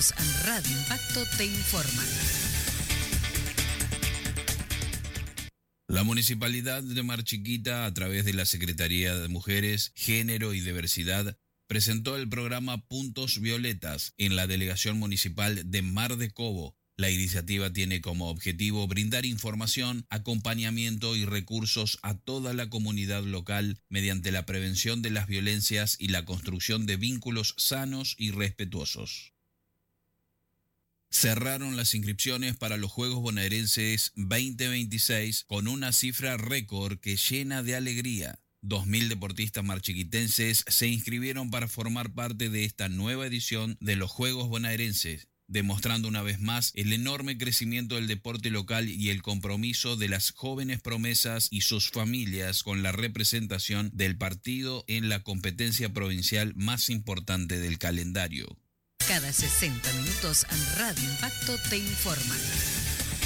minutos, Radio Impacto te informa. La Municipalidad de Mar Chiquita, a través de la Secretaría de Mujeres, Género y Diversidad, presentó el programa Puntos Violetas en la Delegación Municipal de Mar de Cobo. La iniciativa tiene como objetivo brindar información, acompañamiento y recursos a toda la comunidad local mediante la prevención de las violencias y la construcción de vínculos sanos y respetuosos. Cerraron las inscripciones para los Juegos Bonaerenses 2026 con una cifra récord que llena de alegría. 2.000 deportistas marchiquitenses se inscribieron para formar parte de esta nueva edición de los Juegos Bonaerenses, demostrando una vez más el enorme crecimiento del deporte local y el compromiso de las jóvenes promesas y sus familias con la representación del partido en la competencia provincial más importante del calendario. Cada 60 minutos, Radio Impacto te informa.